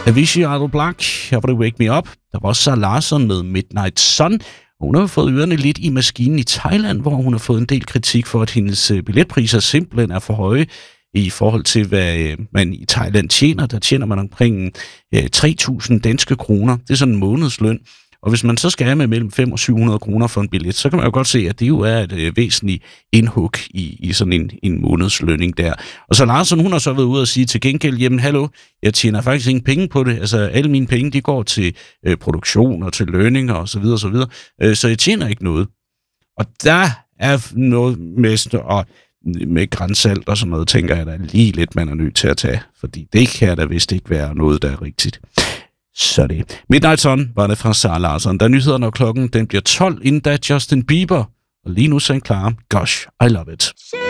Avicii Idle Black, her var det Wake Me Up. Der var også Sarah Larsson med Midnight Sun. Hun har fået ørerne lidt i maskinen i Thailand, hvor hun har fået en del kritik for, at hendes billetpriser simpelthen er for høje i forhold til, hvad man i Thailand tjener. Der tjener man omkring 3.000 danske kroner. Det er sådan en månedsløn. Og hvis man så skal have med mellem 500 og 700 kroner for en billet, så kan man jo godt se, at det jo er et væsentligt indhug i sådan en månedslønning der. Og så Larsson, hun har så været ude og sige til gengæld, jamen hallo, jeg tjener faktisk ingen penge på det. Altså alle mine penge, de går til produktion og til lønninger og så videre og så videre. Så jeg tjener ikke noget. Og der er noget med grænsalt og sådan noget, tænker jeg, der er lige lidt, man er nødt til at tage. Fordi det kan da vist ikke være noget, der er rigtigt. Så det. Midnight Sun var det fra Sarah Larsson. Der er nyheder, når klokken den bliver 12, inden da Justin Bieber. Og lige nu så er han klar. Gosh, I love it.